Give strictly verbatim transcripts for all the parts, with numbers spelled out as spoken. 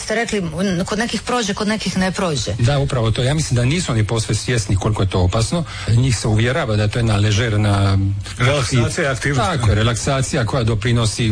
ste rekli, kod nekih prođe, kod nekih ne prođe. Da, upravo to. Ja mislim da nisu oni posve svjesni koliko je to opasno. Njih se uvjerava da je to jedna ležerna relaksacija, aktivnost. Tako je, relaksacija koja doprinosi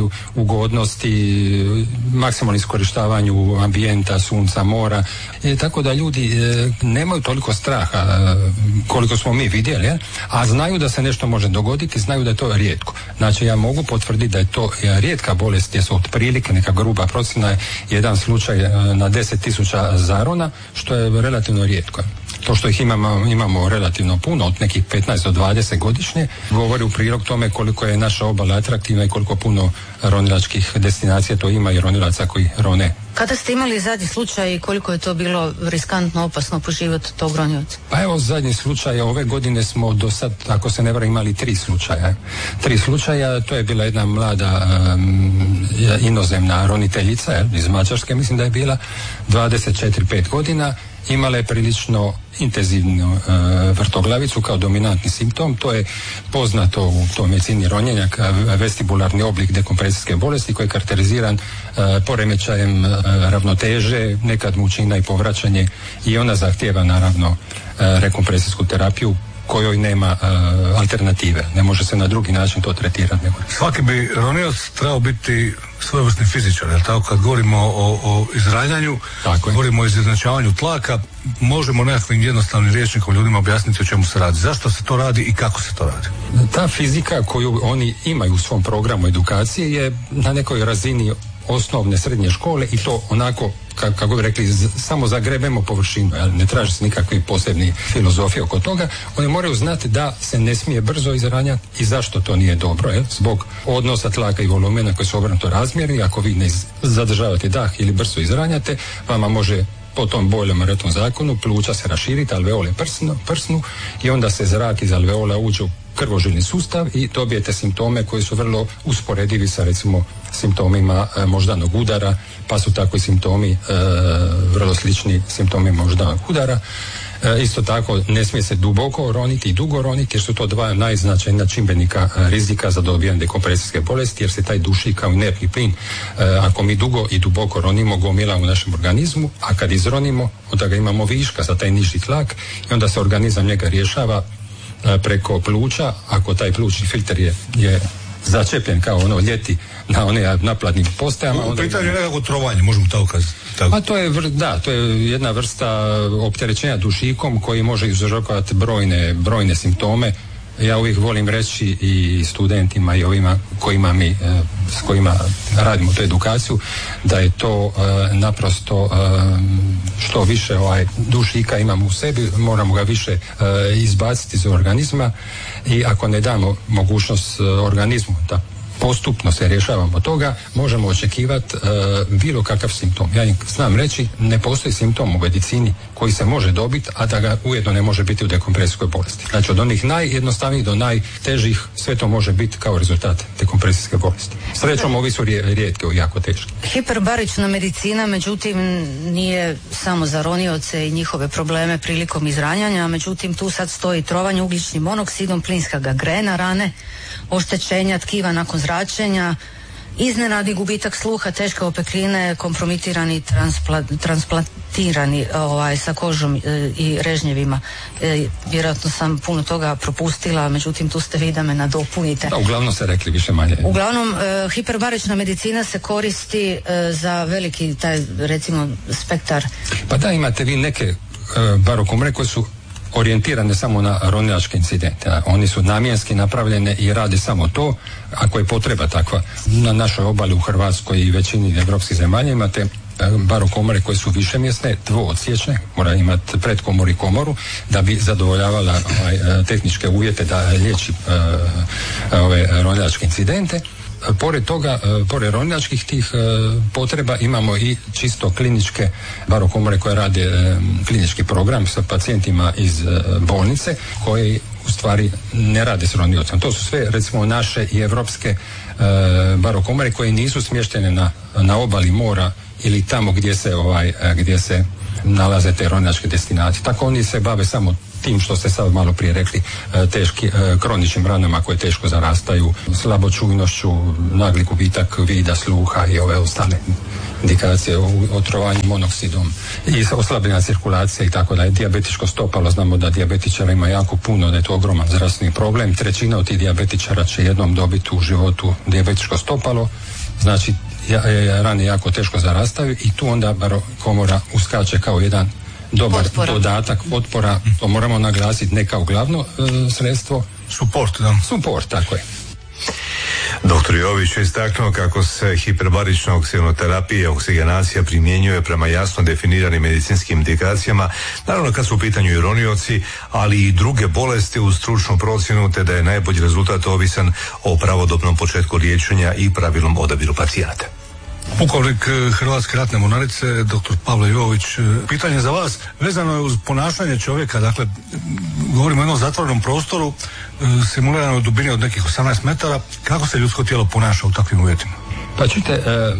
ugodnosti, maksimalnom iskorištavanju ambijenta, sunca, mora. E, tako da ljudi e, nemaju toliko straha e, koliko smo mi vidjeli, je? A znaju da se nešto može dogoditi, znaju da je to rijetko. Znači ja mogu potvrditi da je to rijetka bolest, jer su otprilike neka gruba procjena jedan slučaj na deset tisuća zarona, što je relativno rijetko. To što ih imamo, imamo relativno puno, od nekih petnaest do dvadeset godišnje, govori u prilog tome koliko je naša obala atraktivna i koliko puno ronilačkih destinacija to ima i ronilaca koji rone. Kada ste imali zadnji slučaj i koliko je to bilo riskantno, opasno po život tog ronioca? Pa evo, zadnji slučaj, ove godine smo do sad, ako se ne varam, imali tri slučaja. Tri slučaja, to je bila jedna mlada um, inozemna roniteljica, je, iz Mađarske, mislim da je bila, dvadeset četiri pet godina, imala je prilično intenzivnu e, vrtoglavicu kao dominantni simptom. To je poznato u toj medicini ronjenja kao vestibularni oblik dekompresijske bolesti koji je karakteriziran e, poremećajem e, ravnoteže, nekad mučina i povraćanje, i ona zahtijeva naravno e, rekompresijsku terapiju kojoj nema uh, alternative. Ne može se na drugi način to tretirati. Svaki bi ronioc trebao biti svojevrsni fizičar, jer tako kad govorimo o, o izranjanju, govorimo o izjednačavanju tlaka, možemo nekakvim jednostavnim rječnikom ljudima objasniti o čemu se radi. Zašto se to radi i kako se to radi? Ta fizika koju oni imaju u svom programu edukacije je na nekoj razini osnovne, srednje škole, i to onako, kako bi rekli, z- samo zagrebemo površinu, jel? Ne traži se nikakvi posebni filozofije oko toga. Oni moraju znati da se ne smije brzo izranjati i zašto to nije dobro, jel? Zbog odnosa tlaka i volumena koji su obrnuto razmjerni. Ako vi ne iz- zadržavate dah ili brzo izranjate, vama može po tom Boylom zakonu pluća se raširiti, alveole prsnu, prsnu i onda se zrak iz alveola uđe u krvožilni sustav i dobijete simptome koji su vrlo usporedivi sa recimo simptomima e, moždanog udara, pa su tako i simptomi e, vrlo slični simptomima moždanog udara. E, isto tako ne smije se duboko roniti i dugo roniti, jer su to dva najznačajnija čimbenika e, rizika za dobijanje dekompresijske bolesti, jer se taj duši kao inertni plin. E, ako mi dugo i duboko ronimo, gomila u našem organizmu, a kad izronimo, onda ga imamo viška za taj niži tlak i onda se organizam njega rješava e, preko pluća. Ako taj plućni filter je, je začepljen kao ono ljeti na one naplatnim postajama. U pitanju je nekako trovanje, možemo tako kazati. Pa to je, vr, da, to je jedna vrsta opterećenja dušikom koji može uzrokovati brojne, brojne simptome. Ja uvijek volim reći i studentima i ovima kojima mi, s kojima radimo tu edukaciju, da je to e, naprosto e, što više ovaj dušika imamo u sebi, moramo ga više e, izbaciti iz organizma, i ako ne damo mogućnost e, organizmu da postupno se rješavamo toga, možemo očekivati e, bilo kakav simptom. Ja im znam reći, ne postoji simptom u medicini koji se može dobiti, a da ga ujedno ne može biti u dekompresijskoj bolesti. Znači od onih najjednostavnijih do najtežih, sve to može biti kao rezultat dekompresijske bolesti. Srećom, ovi su rijetke i jako teški. Hiperbarična medicina, međutim, nije samo za ronioce i njihove probleme prilikom izranjanja, međutim tu sad stoji trovanje ugljičnim monoksidom, plinska gangrena rane, oštećenja tkiva nakon zračenja, iznenadni gubitak sluha, teške opekline, kompromitirani transpla, transplantirani ovaj, sa kožom e, i režnjevima. E, vjerojatno sam puno toga propustila, međutim tu ste vi da me nadopunite. Da, uglavnom se rekli više manje. Uglavnom, e, hiperbarična medicina se koristi e, za veliki taj, recimo, spektar. Pa da, imate vi neke e, barokomre koje su orijentirane samo na ronilačke incidente. Oni su namjenski napravljene i rade samo to, ako je potreba takva. Na našoj obali u Hrvatskoj i većini evropskih zemalja imate barokomore koje su višemjesne, dvoodsječne, mora imati predkomoru i komoru da bi zadovoljavala ovaj, tehničke uvjete da liječi uh, ove ronilačke incidente. Pored toga, pored ronilačkih tih potreba imamo i čisto kliničke barokomore koje rade klinički program sa pacijentima iz bolnice koji u stvari ne rade s roniocem. To su sve recimo naše i evropske barokomore koje nisu smještene na, na obali mora ili tamo gdje se ovaj gdje se nalaze te ronilačke destinacije. Tako oni se bave samo tim što ste sad malo prije rekli, teški kroničnim ranama koje teško zarastaju, slabočujnošću, nagli gubitak vida, sluha i ove ostale indikacije o otrovanju monoksidom i oslabljena cirkulacija i tako da je dijabetičko stopalo. Znamo da dijabetičara ima jako puno, da je to ogroman zdravstveni problem. Trećina od tih dijabetičara će jednom dobiti u životu dijabetičko stopalo, znači rane jako teško zarastaju i tu onda bar komora uskače kao jedan dobar potpora. Dodatak potpora, to moramo naglasiti, ne kao glavno e, sredstvo. Suport, da. Suport, tako je. Doktor Jović je istaknuo kako se hiperbarična oksigenoterapija, oksigenacija primjenjuje prema jasno definiranim medicinskim indikacijama, naravno kad su u pitanju i ronioci, ali i druge bolesti uz stručnu procjenu, te da je najbolji rezultat ovisan o pravodobnom početku liječenja i pravilnom odabiru pacijenata. Pukovnik Hrvatske ratne mornarice, doktor Pavle Jović, pitanje za vas vezano je uz ponašanje čovjeka, dakle govorimo o jednom zatvorenom prostoru simuliranoj dubini od nekih osamnaest metara, kako se ljudsko tijelo ponaša u takvim uvjetima? Pa čujte, e, e,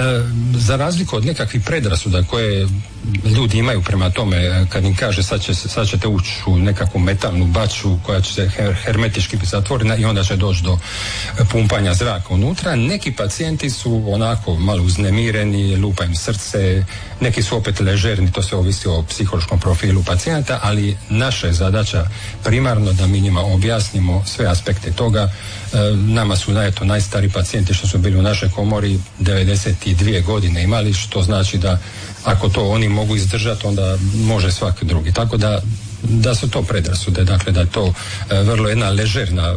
za razliku od nekakvih predrasuda koje ljudi imaju prema tome, kad im kaže sad, će, sad ćete ući u nekakvu metalnu baču koja će se her, hermetički biti zatvorena i onda će doći do pumpanja zraka unutra, neki pacijenti su onako malo uznemireni, lupa im srce, neki su opet ležerni, to se ovisi o psihološkom profilu pacijenta, ali naša je zadaća primarno da mi njima objasnimo sve aspekte toga. E, nama su eto, najstari pacijenti što su bili u našoj komori devedeset dvije godine imali, što znači da ako to oni mogu izdržati, onda može svaki drugi. Tako da, da su to predrasude, dakle da je to e, vrlo jedna ležerna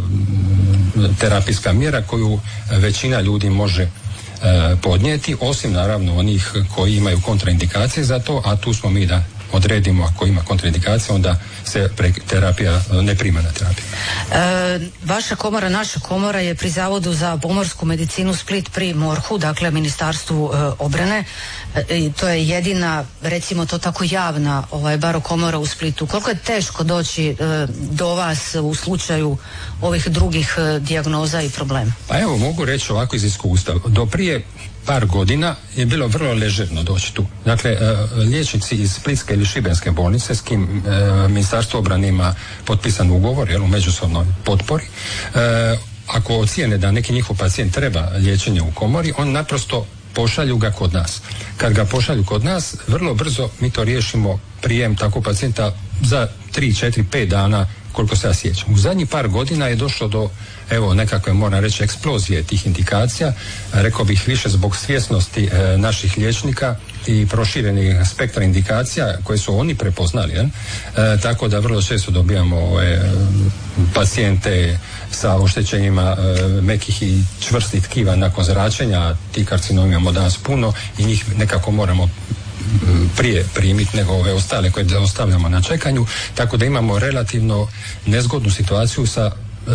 m, terapijska mjera koju većina ljudi može e, podnijeti, osim naravno onih koji imaju kontraindikacije za to, a tu smo mi da odredimo ako ima kontraindikacije, onda se pre, terapija, neprimana terapija. E, vaša komora, naša komora je pri Zavodu za pomorsku medicinu Split pri MORH-u, dakle Ministarstvu e, obrane. E, to je jedina, recimo to tako, javna ovaj, baro komora u Splitu. Koliko je teško doći e, do vas u slučaju ovih drugih e, dijagnoza i problema? Pa evo, mogu reći ovako iz iskustva. Do prije par godina je bilo vrlo ležerno doći tu. Dakle, liječnici iz Splitske ili Šibenske bolnice s kim e, Ministarstvo obrane ima potpisan ugovor, jel, u međusobnoj potpori, e, ako ocijene da neki njihov pacijent treba liječenje u komori, on naprosto pošalju ga kod nas. Kad ga pošalju kod nas, vrlo brzo mi to riješimo, prijem takvog pacijenta za tri, četiri, pet dana, koliko se ja sjećam. U zadnjih par godina je došlo do, evo, nekakve, moram reći, eksplozije tih indikacija, rekao bih više zbog svjesnosti e, naših liječnika i proširenih spektra indikacija koje su oni prepoznali, jel? E, tako da vrlo često dobijamo e, pacijente sa oštećenjima e, mekih i čvrstih tkiva nakon zračenja, ti karcinomi imamo danas puno i njih nekako moramo prije primiti nego ove ostale koje ostavljamo na čekanju, tako da imamo relativno nezgodnu situaciju sa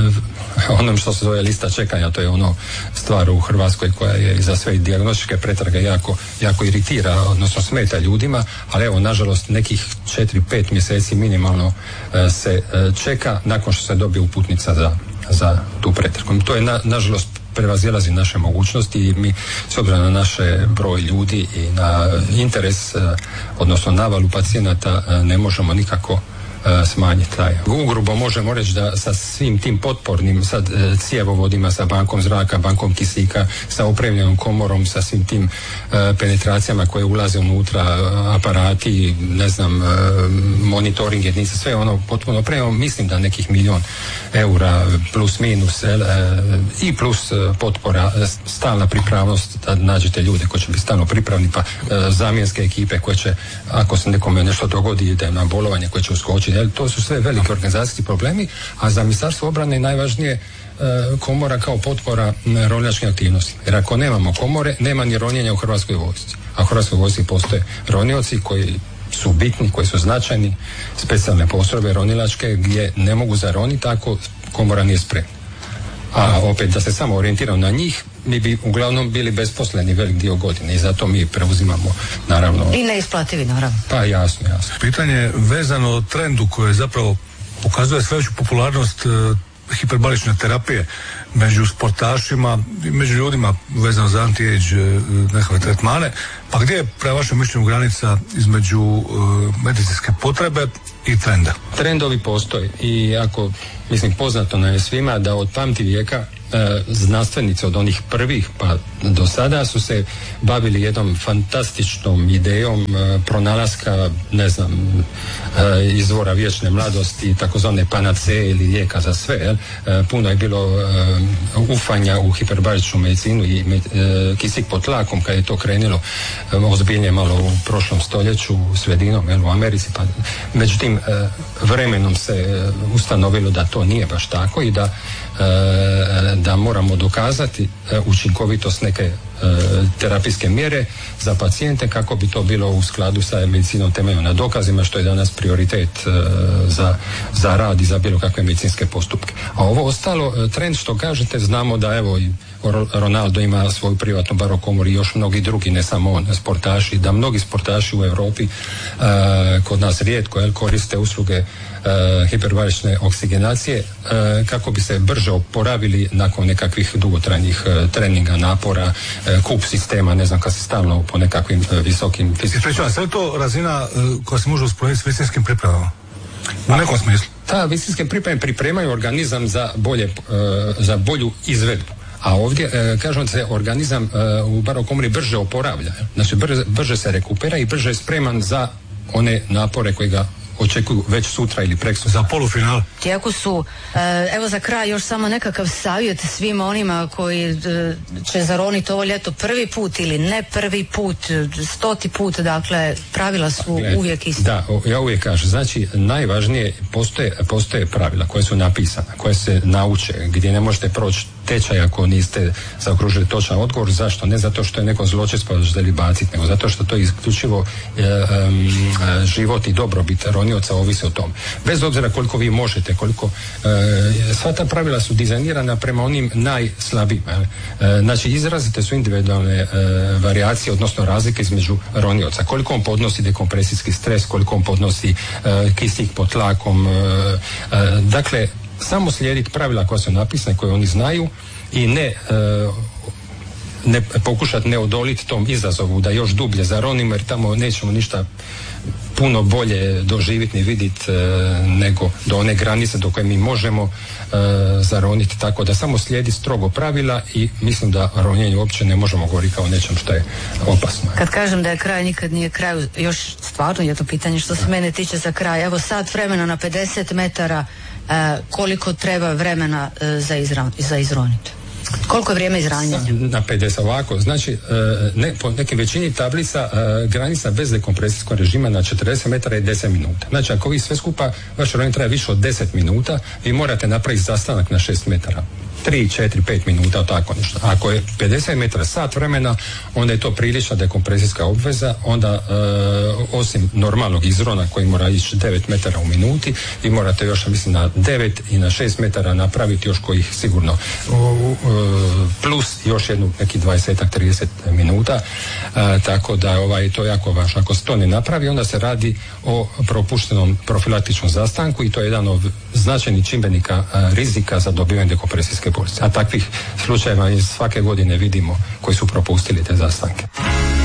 onom što se zove lista čekanja. To je ono stvar u Hrvatskoj koja je za sve dijagnostičke pretrage jako, jako iritira, odnosno smeta ljudima, ali evo, nažalost, nekih četiri pet mjeseci minimalno se čeka nakon što se dobije uputnica za, za tu pretragu. To je na, nažalost prevazilazi naše mogućnosti i mi, s obzirom na naše broj ljudi i na interes, odnosno navalu pacijenata, ne možemo nikako smanjiti taj. Ugrubo možemo reći da sa svim tim potpornim sad cijevovodima, sa bankom zraka, bankom kisika, sa opremljenom komorom, sa svim tim uh, penetracijama koje ulaze unutra, aparati, ne znam, uh, monitoring jedinice, sve ono potpuno opremljeno, mislim da nekih milion eura plus minus uh, i plus uh, potpora, stalna pripravnost da nađete ljude koji će biti stalno pripravni, pa uh, zamjenske ekipe koje će, ako se nekome nešto dogodi, ide na bolovanje, koje će uskočiti. To su sve veliki organizacijski problemi, a za Ministarstvo obrane je najvažnije e, komora kao potpora ronilačkim aktivnostima. Jer ako nemamo komore, nema ni ronjenja u Hrvatskoj vojsci. A u Hrvatskoj vojsci postoje ronioci koji su bitni, koji su značajni, specijalne postrojbe ronilačke gdje ne mogu zaroniti ako komora nije spremna. A opet da se samo orijentiramo na njih, mi bi uglavnom bili besposleni velik dio godine i zato mi preuzimamo, naravno. I neisplativi, naravno. Pa jasno, jasno. Pitanje je vezano trendu koje zapravo pokazuje sve veću popularnost uh, hiperbarične terapije. među sportašima i među ljudima vezano za anti-age nekakve tretmane. Pa gdje je prema vašem mišljenju granica između uh, medicinske potrebe i trenda? Trendovi postoje i ako, mislim, poznato nam je svima da od pamti vijeka e, znanstvenici od onih prvih pa do sada su se bavili jednom fantastičnom idejom e, pronalaska, ne znam, e, izvora vječne mladosti, takozvane panaceje ili lijeka za sve. Jel? E, puno je bilo e, ufanja u hiperbaričnu medicinu i med, e, kisik pod tlakom kad je to krenulo e, ozbiljnije malo u prošlom stoljeću sredinom, jel, u Americi. Pa, međutim, e, vremenom se e, ustanovilo da to nije baš tako i da da moramo dokazati učinkovitost neke terapijske mjere za pacijente kako bi to bilo u skladu sa medicinom temeljeno na dokazima, što je danas prioritet za, za rad i za bilo kakve medicinske postupke. A ovo ostalo, trend što kažete, znamo da evo i Ronaldo ima svoju privatnu barokomoru i još mnogi drugi, ne samo on, sportaši, da mnogi sportaši u Europi kod nas rijetko jel, koriste usluge Uh, hiperbarične oksigenacije uh, kako bi se brže oporavili nakon nekakvih dugotrajnih uh, treninga, napora, uh, kup sistema, ne znam, kad se stalno po nekakvim uh, visokim fizičkim... Ispričavam, sve to razina uh, koja se može usporediti s visinskim pripremama? U nekom smislu? Ta visinske pripreme pripremaju organizam za, bolje, uh, za bolju izvedbu. A ovdje, e, kažem da se organizam e, u barokomori brže oporavlja. Znači, brže, brže se rekupera i brže je spreman za one napore koji ga očekuju već sutra ili preksutra. Za polufinal. Iako su, evo za kraj još samo nekakav savjet svima onima koji će zaroniti ovo ljeto prvi put ili ne prvi put, stoti put, dakle pravila su Gled, uvijek iste. Da, ja uvijek kažem, znači najvažnije postoje, postoje pravila koje su napisane, koje se nauče, gdje ne možete proći tečaj ako niste zaokružili točan odgovor. Zašto? Ne zato što je neko zločest pa želi baciti, nego zato što to je isključivo e, e, život i dobrobit ronioca ovisi o tom. Bez obzira koliko vi možete, koliko e, sva ta pravila su dizajnirana prema onim najslabijima. E, znači izrazite su individualne e, varijacije, odnosno razlike između ronioca. Koliko on podnosi dekompresijski stres, koliko on podnosi e, kisik pod tlakom. E, e, dakle, samo slijediti pravila koja su napisane, koje oni znaju i ne, e, ne pokušati ne odoliti tom izazovu da još dublje zaronimo, jer tamo nećemo ništa puno bolje doživjeti ni vidjeti e, nego do one granice do koje mi možemo e, zaroniti, tako da samo slijedi strogo pravila i mislim da ronjenje uopće ne možemo govoriti kao nečem što je opasno. Kad kažem da je kraj, nikad nije kraj, još stvarno je to pitanje što se mene tiče za kraj. Evo sat vremena na pedeset metara, e, koliko treba vremena e, za, izra, za izroniti? Koliko je vrijeme izranjanja? Na pedeset, ovako, znači ne, po nekim većini tablica granica bez dekompresijskog režima na četrdeset metara je deset minuta. Znači ako vi sve skupa, vaš ronjenje traje više od deset minuta, vi morate napraviti zastanak na šest metara. tri, četiri, pet minuta, tako nešto. Ako je pedeset metara sat vremena, onda je to prilična dekompresijska obveza, onda e, osim normalnog izrona koji mora ići devet metara u minuti, vi morate još, mislim, na devet i na šest metara napraviti još kojih sigurno u, u, plus još jednu neki dvadeset do trideset minuta, e, tako da ovaj, to je jako važno. Ako se to ne napravi, onda se radi o propuštenom profilaktičnom zastanku i to je jedan od značajnih čimbenika a, rizika za dobivanje dekompresijske bolesti. A takvih slučajeva iz svake godine vidimo koji su propustili te zastanke.